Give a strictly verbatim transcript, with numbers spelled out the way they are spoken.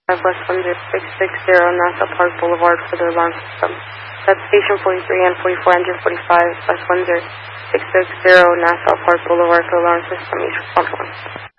West Windsor six six zero Nassau Park Boulevard for the alarm system. That's station forty-three and forty-four, engine forty-five, West Windsor six six zero Nassau Park Boulevard for the alarm system. Each response one.